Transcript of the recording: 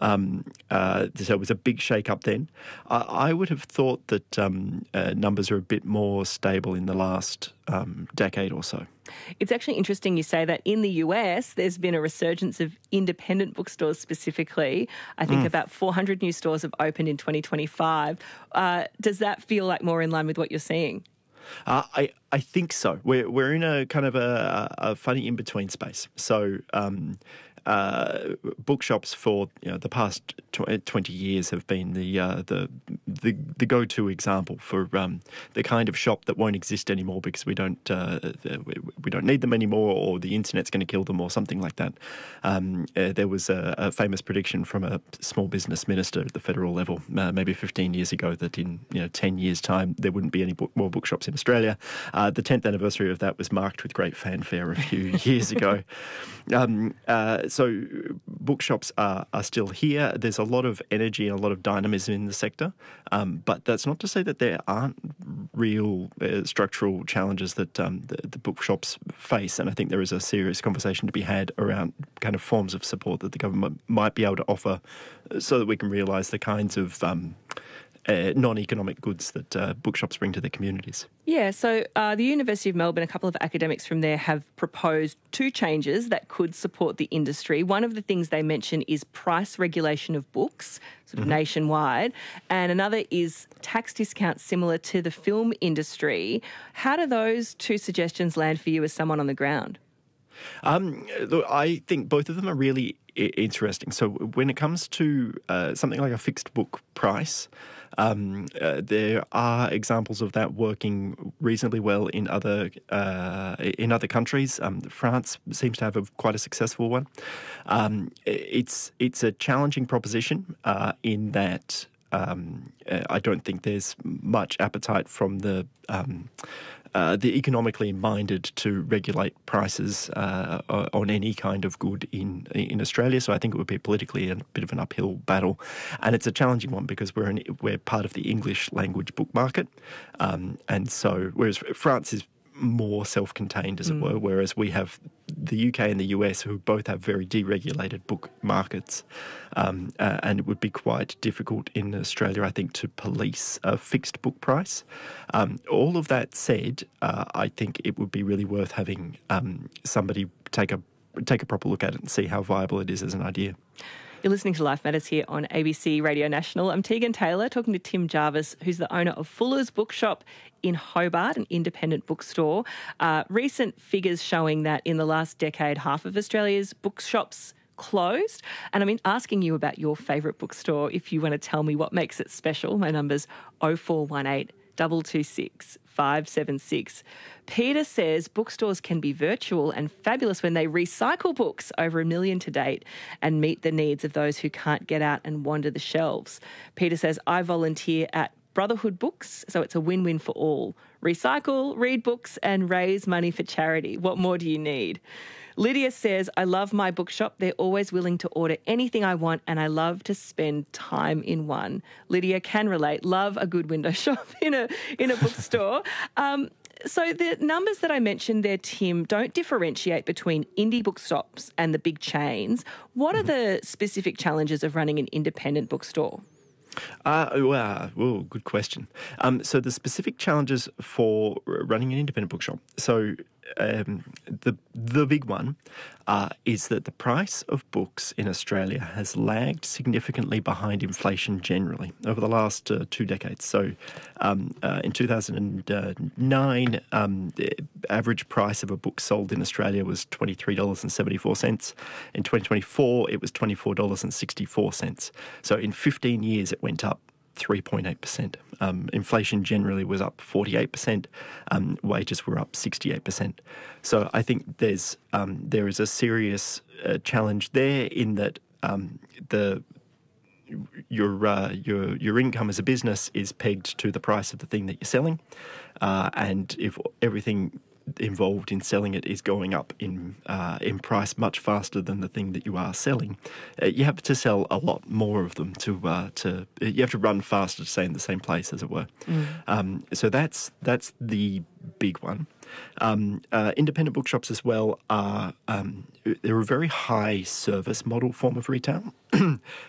So it was a big shake-up then. I would have thought that numbers are a bit more stable in the last decade or so. It's actually interesting you say that. In the US, there's been a resurgence of independent bookstores specifically. I think about 400 new stores have opened in 2025. Does that feel like more in line with what you're seeing? I think so. We're in a kind of a funny in-between space. So bookshops for the past 20 years have been the go-to example for the kind of shop that won't exist anymore because we don't need them anymore, or the internet's going to kill them, or something like that. There was a famous prediction from a small business minister at the federal level, maybe 15 years ago, that in 10 years' time there wouldn't be any more bookshops in Australia. The 10th anniversary of that was marked with great fanfare a few years ago. So bookshops are still here. There's a lot of energy and a lot of dynamism in the sector, but that's not to say that there aren't real structural challenges that the bookshops face, and I think there is a serious conversation to be had around kind of forms of support that the government might be able to offer so that we can realise the kinds of non-economic goods that bookshops bring to their communities. Yeah, so the University of Melbourne, a couple of academics from there have proposed two changes that could support the industry. One of the things they mention is price regulation of books, sort of nationwide, and another is tax discounts similar to the film industry. How do those two suggestions land for you as someone on the ground? Look, I think both of them are really interesting. So when it comes to something like a fixed book price, there are examples of that working reasonably well in other countries. France seems to have quite a successful one. It's a challenging proposition in that I don't think there's much appetite from the economically minded to regulate prices on any kind of good in Australia. So I think it would be politically a bit of an uphill battle, and it's a challenging one because we're part of the English language book market, and so whereas France is more self-contained, as it were, whereas we have the UK and the US, who both have very deregulated book markets, and it would be quite difficult in Australia, I think, to police a fixed book price. All of that said, I think it would be really worth having somebody take a proper look at it and see how viable it is as an idea. You're listening to Life Matters here on ABC Radio National. I'm Tegan Taylor, talking to Tim Jarvis, who's the owner of Fuller's Bookshop in Hobart, an independent bookstore. Recent figures showing that in the last decade, half of Australia's bookshops closed. And I'm asking you about your favourite bookstore. If you want to tell me what makes it special, my number's 0418 226 576. Peter says bookstores can be virtual and fabulous when they recycle books, over 1 million to date, and meet the needs of those who can't get out and wander the shelves. Peter says, I volunteer at Brotherhood Books, so it's a win-win for all. Recycle, read books, and raise money for charity. What more do you need? Lydia says, I love my bookshop. They're always willing to order anything I want, and I love to spend time in one. Lydia can relate. Love a good window shop in a bookstore. So the numbers that I mentioned there, Tim, don't differentiate between indie bookshops and the big chains. What are the specific challenges of running an independent bookstore? Good question. So the specific challenges for running an independent bookshop. So the big one is that the price of books in Australia has lagged significantly behind inflation generally over the last 2 decades. So in 2009, the average price of a book sold in Australia was $23.74. In 2024, it was $24.64. So in 15 years, it went up 3.8%. Inflation generally was up 48%. Wages were up 68%. So I think there is a serious challenge there in that your income as a business is pegged to the price of the thing that you're selling, and if everything involved in selling it is going up in price much faster than the thing that you are selling, you have to sell a lot more of them to you have to run faster to stay in the same place, as it were. So that's the big one. Independent bookshops as well are they're a very high service model form of retail.